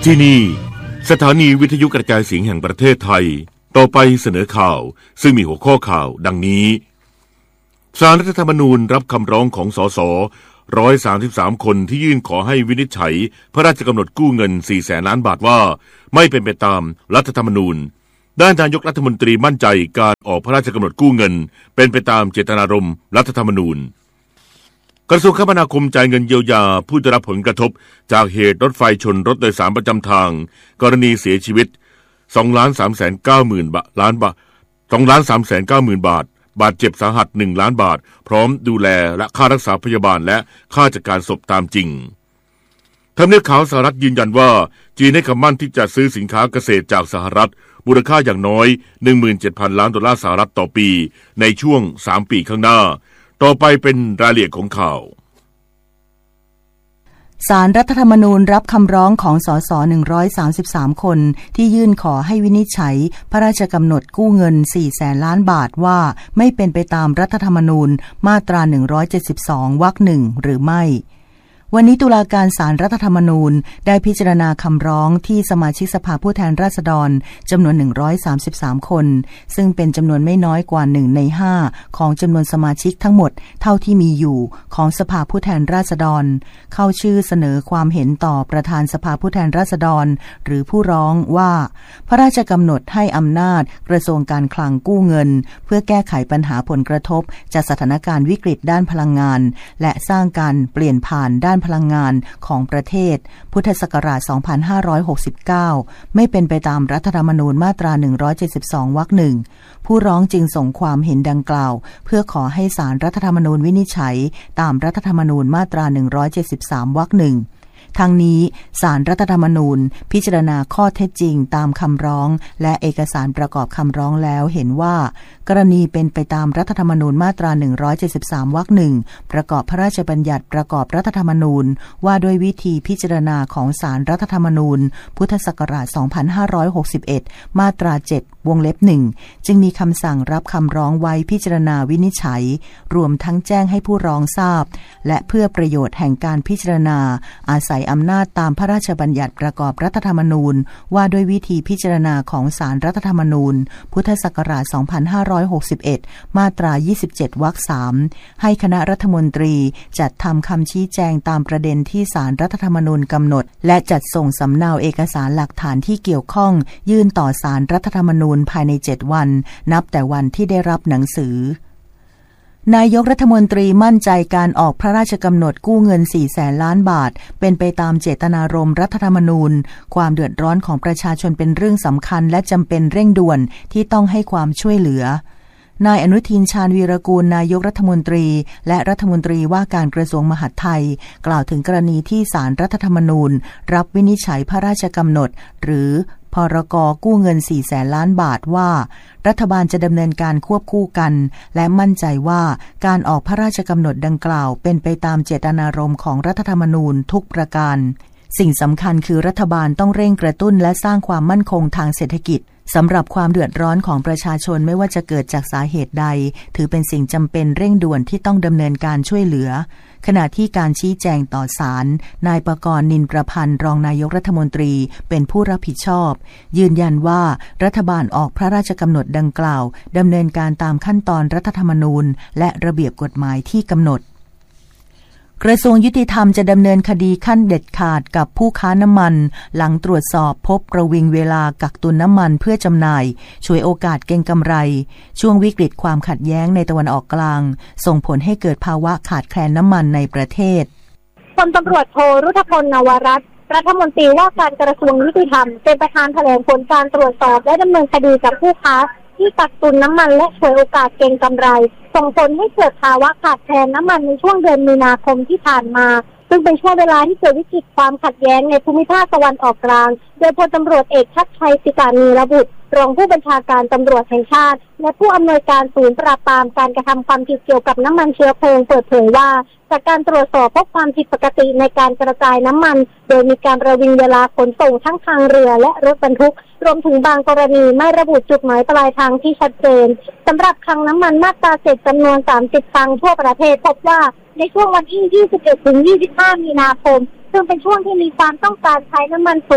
ที่นี่สถานีวิทยุกระจายเสียงแห่งประเทศไทยต่อไปเสนอข่าวซึ่งมีหัวข้อข่าวดังนี้ศาลรัฐธรรมนูญรับคำร้องของสส133คนที่ยื่นขอให้วินิจฉัยพระราชกำหนดกู้เงิน 400,000 ล้านบาทว่าไม่เป็นไปตามรัฐธรรมนูญด้านนายกรัฐมนตรีมั่นใจการออกพระราชกำหนดกู้เงินเป็นไปตามเจตนารมณ์รัฐธรรมนูญกระทรวงคมนาคมจ่ายเงินเยียวยาผู้ได้รับผลกระทบจากเหตุรถไฟชนรถโดยสารประจำทางกรณีเสียชีวิต 2,390,000 ล้านบาท 2,390,000 บาทบาดเจ็บสาหัส1 ล้านบาทพร้อมดูแลและค่ารักษาพยาบาลและค่าจัดการศพตามจริงทำเนียบขาวสหรัฐยืนยันว่าจีนให้คำมั่นที่จะซื้อสินค้าเกษตรจากสหรัฐมูลค่าอย่างน้อย 17,000 ล้านดอลลาร์สหรัฐต่อปีในช่วง3 ปีข้างหน้าต่อไปเป็นรายละเอียดของข่าวศาลรัฐธรรมนูญรับคำร้องของสส133คนที่ยื่นขอให้วินิจฉัยพระราชกำหนดกู้เงิน 400,000 ล้านบาทว่าไม่เป็นไปตามรัฐธรรมนูญมาตรา172วรรคหนึ่งหรือไม่วันนี้ตุลาการศาลรัฐธรรมนูญได้พิจารณาคำร้องที่สมาชิกสภาผู้แทนราษฎรจำนวน133คนซึ่งเป็นจำนวนไม่น้อยกว่า1 ใน 5ของจำนวนสมาชิกทั้งหมดเท่าที่มีอยู่ของสภาผู้แทนราษฎรเข้าชื่อเสนอความเห็นต่อประธานสภาผู้แทนราษฎรหรือผู้ร้องว่าพระราชกำหนดให้อำนาจกระทรวงการคลังกู้เงินเพื่อแก้ไขปัญหาผลกระทบจากสถานการณ์วิกฤตด้านพลังงานและสร้างการเปลี่ยนผ่านด้านพลังงานของประเทศพุทธศักราช 2569 ไม่เป็นไปตามรัฐธรรมนูญมาตรา172วรรคหนึ่งผู้ร้องจึงส่งความเห็นดังกล่าวเพื่อขอให้ศาลรัฐธรรมนูญวินิจฉัยตามรัฐธรรมนูญมาตรา173วรรคหนึ่งทั้งนี้ศาลรัฐธรรมนูญพิจารณาข้อเท็จจริงตามคำร้องและเอกสารประกอบคำร้องแล้วเห็นว่ากรณีเป็นไปตามรัฐธรรมนูญมาตรา173วรรคหนึ่งประกอบพระราชบัญญัติประกอบรัฐธรรมนูญว่าด้วยวิธีพิจารณาของศาลรัฐธรรมนูญพุทธศักราช 2561 มาตรา 7 วงเล็บ 1จึงมีคำสั่งรับคำร้องไว้พิจารณาวินิจฉัยรวมทั้งแจ้งให้ผู้ร้องทราบและเพื่อประโยชน์แห่งการพิจารณาอาศัยอำนาจตามพระราชบัญญัติประกอบรัฐธรรมนูญว่าด้วยวิธีพิจารณาของศาลรัฐธรรมนูญพุทธศักราช 2561 มาตรา 27 วรรค 3ให้คณะรัฐมนตรีจัดทำคำชี้แจงตามประเด็นที่ศาลรัฐธรรมนูญกำหนดและจัดส่งสำเนาเอกสารหลักฐานที่เกี่ยวข้องยื่นต่อศาลรัฐธรรมนูญภายใน 7 วันนับแต่วันที่ได้รับหนังสือนายกรัฐมนตรีมั่นใจการออกพระราชกำหนดกู้เงิน 400,000 ล้านบาทเป็นไปตามเจตนารมณ์รัฐธรรมนูญความเดือดร้อนของประชาชนเป็นเรื่องสำคัญและจำเป็นเร่งด่วนที่ต้องให้ความช่วยเหลือนายอนุทินชาญวีรกูลนายกรัฐมนตรีและรัฐมนตรีว่าการกระทรวงมหาดไทยกล่าวถึงกรณีที่ศาลรัฐธรรมนูญรับวินิจฉัยพระราชกำหนดหรือพรก.กู้เงิน 400,000 ล้านบาทว่ารัฐบาลจะดำเนินการควบคู่กันและมั่นใจว่าการออกพระราชกำหนดดังกล่าวเป็นไปตามเจตนารมณ์ของรัฐธรรมนูญทุกประการสิ่งสำคัญคือรัฐบาลต้องเร่งกระตุ้นและสร้างความมั่นคงทางเศรษฐกิจสำหรับความเดือดร้อนของประชาชนไม่ว่าจะเกิดจากสาเหตุใดถือเป็นสิ่งจำเป็นเร่งด่วนที่ต้องดำเนินการช่วยเหลือขณะที่การชี้แจงต่อศาลนายปกรณ์ นินประพันธ์รองนายกรัฐมนตรีเป็นผู้รับผิดชอบยืนยันว่ารัฐบาลออกพระราชกำหนดดังกล่าวดำเนินการตามขั้นตอนรัฐธรรมนูญและระเบียบกฎหมายที่กำหนดกระทรวงยุติธรรมจะดำเนินคดีขั้นเด็ดขาดกับผู้ค้าน้ำมันหลังตรวจสอบพบประวิงเวลากักตุนน้ำมันเพื่อจำหน่ายฉวยโอกาสเก็งกำไรช่วงวิกฤตความขัดแย้งในตะวันออกกลางส่งผลให้เกิดภาวะขาดแคลนน้ำมันในประเทศพลตำรวจโทรุธพล นวรัตน์รัฐมนตรีว่าการกระทรวงยุติธรรมเป็นประธานแถลงผลการตรวจสอบและดำเนินคดีกับผู้ค้าที่กักตุนน้ำมันและฉวยโอกาสเก็งกำไรส่งผลให้เกิดภาวะขาดแคลนน้ำมันในช่วงเดือนมีนาคมที่ผ่านมาซึ่งเป็นช่วงเวลาที่เกิดวิกฤตความขัดแย้งในภูมิภาคตะวันออกกลางโดยพลตำรวจเอกชัดชัย สิกานีระบุรองผู้บัญชาการตำรวจแห่งชาติและผู้อำนวยการศูนย์ปราบปรามการกระทำความผิดเกี่ยวกับน้ำมันเชื้อเพลิงเปิดเผยว่าจากการตรวจสอบพบความผิดปกติในการกระจายน้ำมันโดยมีการประวิงเวลาขนส่งทั้งทางเรือและรถบรรทุกรวมถึงบางกรณีไม่ระบุจุดหมายปลายทางที่ชัดเจนสำหรับคลังน้ำมันมาตรา7จำนวน30คลังทั่วประเทศพบว่าในช่วงวันที่21 ถึง 25 มีนาคมซึ่งเป็นช่วงที่มีความต้องการใช้น้ำมันสูง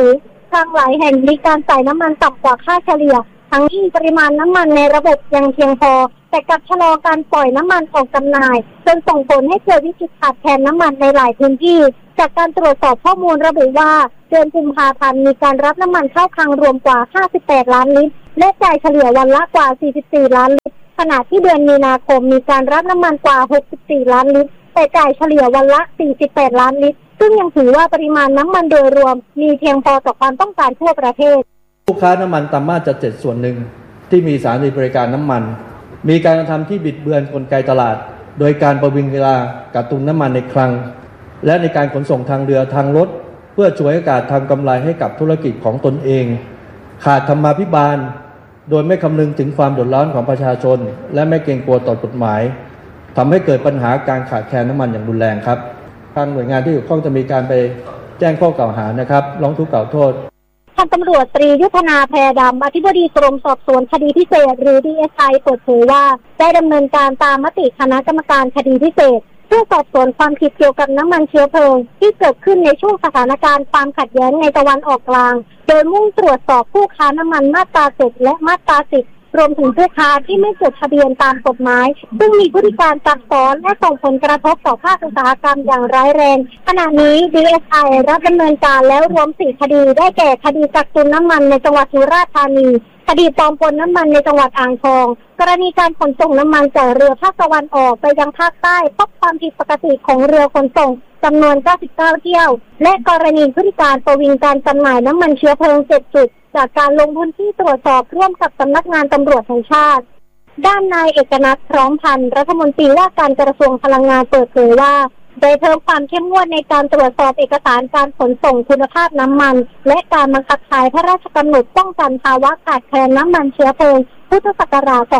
คลังหลายแห่งมีการจ่ายน้ำมันต่ำกว่าค่าเฉลี่ยทั้งที่ปริมาณน้ำมันในระบบยังเพียงพอแต่กลับชะลอการปล่อยน้ำมันออกจำหน่ายจนส่งผลให้เกิดวิกฤตขาดแคลนน้ำมันในหลายพื้นที่จากการตรวจสอบข้อมูลระบุว่าเดือนกุมภาพันธ์มีการรับน้ำมันเข้าคลังรวมกว่า58ล้านลิตรและจ่ายเฉลี่ยวันละกว่า44ล้านลิตรขณะที่เดือนมีนาคมมีการรับน้ำมันกว่า64ล้านลิตรแต่จ่ายเฉลี่ยวันละ48ล้านลิตรซึ่งยังถือว่าปริมาณน้ำมันโดยรวมมีเพียงพอต่อความต้องการทั่วประเทศผู้ค้าน้ำมันตามมาตรา7ส่วนหนึ่งที่มีสถานีบริการน้ำมันมีการกระทำที่บิดเบือนกลไกตลาดโดยการประวิงเวลากักตุนน้ำมันในคลังและในการขนส่งทางเรือทางรถเพื่อฉวยโอกาสทำกำไรให้กับธุรกิจของตนเองขาดธรรมาภิบาลโดยไม่คำนึงถึงความเดือดร้อนของประชาชนและไม่เกรงกลัวต่อกฎหมายทำให้เกิดปัญหาการขาดแคลนน้ำมันอย่างรุนแรงครับทางหน่วยงานที่เกี่ยวข้องจะมีการไปแจ้งข้อกล่าวหานะครับร้องทุกข์กล่าวโทษพันตำรวจตรียุทธนาแพรดำอธิบดีกรมสอบสวนคดีพิเศษหรือ DSI เปิดเผยว่าได้ดำเนินการตามมติคณะกรรมการคดีพิเศษเพื่อสอบสวนความผิดเกี่ยวกับน้ำมันเชื้อเพลิงที่เกิดขึ้นในช่วงสถานการณ์ความขัดแย้งในตะวันออกกลางโดยมุ่งตรวจสอบผู้ค้าน้ำมันมาตรา7และมาตรา10รวมถึงผู้ค้าที่ไม่จดทะเบียนตามกฎหมายซึ่งมีพฤติการซับซ้อนและส่งผลกระทบต่อภาคอุตสาหกรรมอย่างร้ายแรงขณะนี้ DSI รับดำเนินการแล้วรวม4คดีได้แก่คดีกักตุนน้ำมันในจังหวัดสุราษฎร์ธานีคดีปลอมปนน้ำมันในจังหวัดอ่างทองกรณีการขนส่งน้ำมันจากเรือภาคตะวันออกไปยังภาคใต้พบความผิดปกติของเรือขนส่งจำนวน99เที่ยวและกรณีพฤติการประวิงการจำหน่ายน้ำมันเชื้อเพลิง7จุดจากการลงพื้นที่ตรวจสอบร่วมกับสำนักงานตำรวจแห่งชาติด้านนายเอกนัทพร้อมพันธ์รัฐมนตรีว่าการกระทรวงพลังงานเปิดเผยว่าได้เพิ่มความเข้มงวดในการตรวจสอบเอกสารการขนส่งคุณภาพน้ำมันและการบังคับใช้พระราชกำหนดป้องกันภาวะขาดแคลนน้ำมันเชื้อเพลิงพุทธศักราช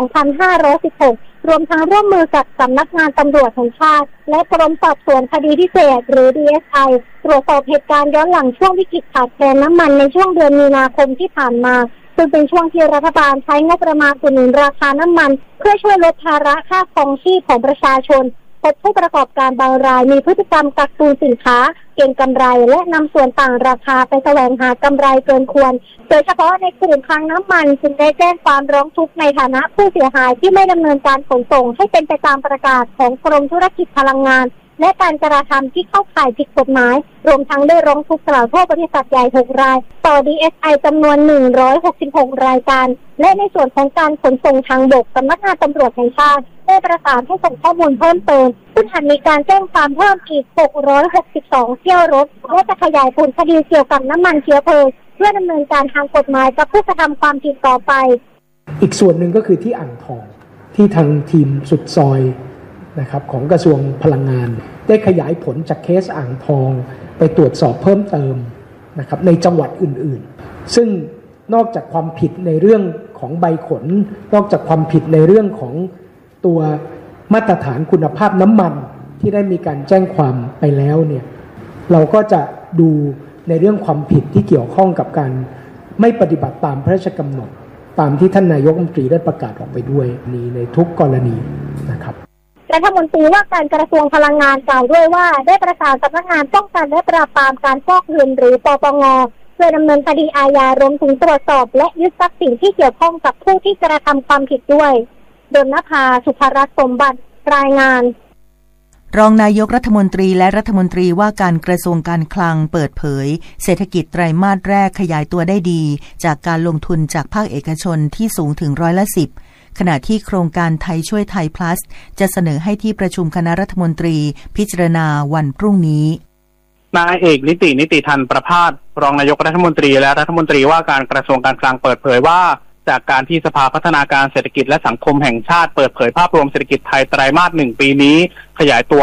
2516 รวมทั้งร่วมมือกับสำนักงานตำรวจแห่งชาติและกรมสอบสวนคดีพิเศษหรือ DSI ตรวจสอบเหตุการณ์ย้อนหลังช่วงวิกฤตขาดแคลนน้ำมันในช่วงเดือนมีนาคมที่ผ่านมาซึ่งเป็นช่วงที่รัฐบาลใช้งบประมาณอุดหนุนราคาน้ำมันเพื่อช่วยลดภาระค่าครองชีพของประชาชนพบผู้ประกอบการบางรายมีพฤติกรรมกักตุนสินค้าเก็งกำไรและนำส่วนต่างราคาไปแสวงหากำไรเกินควรโดยเฉพาะในกลุ่มคลังน้ำมันจึงได้แจ้งความร้องทุกข์ในฐานะผู้เสียหายที่ไม่ดำเนินการขนส่งให้เป็นไปตามประกาศของกรมธุรกิจพลังงานและการกระทำที่เข้าข่ายผิดกฎหมายรวมทั้งได้ร้องทุกข์กล่าวโทษบริษัทใหญ่6รายต่อ DSI จำนวน166รายการและในส่วนของการขนส่งทางบกสำนักงานตำรวจแห่งชาติได้ประสานให้ส่งข้อมูลเพิ่มเติมซึ่งหากมีการแจ้งความเพิ่มอีก662เที่ยวรถและจะขยายผลคดีเกี่ยวกับน้ำมันเชื้อเพลิงเพื่อดำเนินการทางกฎหมายกับผู้กระทำความผิดต่อไปอีกส่วนหนึ่งก็คือที่อ่างทองที่ทางทีมสุดซอยนะครับของกระทรวงพลังงานได้ขยายผลจากเคสอ่างทองไปตรวจสอบเพิ่มเติมนะครับในจังหวัดอื่นๆซึ่งนอกจากความผิดในเรื่องของใบขนนอกจากความผิดในเรื่องของตัวมาตรฐานคุณภาพน้ำมันที่ได้มีการแจ้งความไปแล้วเนี่ยเราก็จะดูในเรื่องความผิดที่เกี่ยวข้องกับการไม่ปฏิบัติตามพระราชกำหนดตามที่ท่านนายกรัฐมนตรีได้ประกาศออกไปด้วยนี้ในทุกกรณีนะครับรัฐมนตรีว่าการกระทรวงพลังงานกล่าวด้วยว่าได้ประสานสำนักงานป้องกันและปราบปรามการฟอกเงินหรือปปง.เพื่อดำเนินคดีอาญารวมถึงตรวจสอบและยึดทรัพย์สินที่เกี่ยวข้องกับผู้ที่กระทำความผิดด้วยดลนภา สุภรัตน์สมบัติรายงานรองนายกรัฐมนตรีและรัฐมนตรีว่าการกระทรวงการคลังเปิดเผยเศรษฐกิจไตรมาสแรกขยายตัวได้ดีจากการลงทุนจากภาคเอกชนที่สูงถึง10%ขณะที่โครงการไทยช่วยไทย plus จะเสนอให้ที่ประชุมคณะรัฐมนตรีพิจารณาวันพรุ่งนี้นายเอกนิติทันประภาสรองนายกรัฐมนตรีและรัฐมนตรีว่าการกระทรวงการคลังเปิดเผยว่าจากการที่สภาพัฒนาการเศรษฐกิจและสังคมแห่งชาติเปิดเผยภาพรวมเศรษฐกิจไทยไตรมาส1ปีนี้ขยายตัว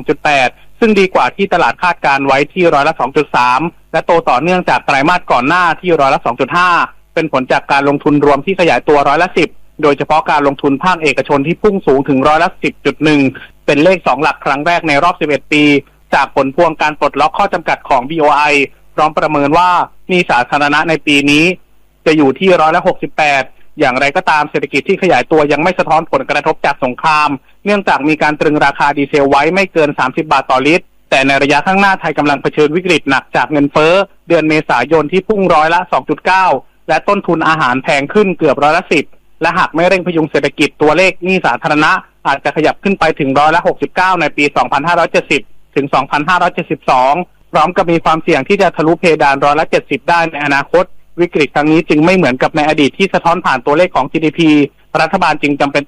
2.8%ซึ่งดีกว่าที่ตลาดคาดการไว้ที่2.3%และโตต่อเนื่องจากไตรมาสก่อนหน้าที่2.5%เป็นผลจากการลงทุนรวมที่ขยายตัว10%โดยเฉพาะการลงทุนภาคเอกชนที่พุ่งสูงถึง10.1% เป็นเลข2หลักครั้งแรกในรอบ11ปีจากผลพวงการปลดล็อกข้อจำกัดของ BOI พร้อมประเมินว่าหนี้สาธารณะในปีนี้จะอยู่ที่68%อย่างไรก็ตามเศรษฐกิจที่ขยายตัวยังไม่สะท้อนผลกระทบจากสงครามเนื่องจากมีการตรึงราคาดีเซลไว้ไม่เกิน30 บาทต่อลิตรแต่ในระยะข้างหน้าไทยกำลังเผชิญวิกฤตหนักจากเงินเฟ้อเดือนเมษายนที่พุ่งร้อยละ 2.9 และต้นทุนอาหารแพงขึ้นเกือบร้อยละ 10และหากไม่เร่งพยุงเศรษฐกิจตัวเลขหนี้สาธารณะอาจจะขยับขึ้นไปถึงร้อยละ 69 ในปี 2570 ถึง 2572 พร้อมกับมีความเสี่ยงที่จะทะลุเพดานร้อยละ 70 ได้ในอนาคตวิกฤตครั้งนี้จึงไม่เหมือนกับในอดีตที่สะท้อนผ่านตัวเลขของ GDP รัฐบาลจึงจำเป็น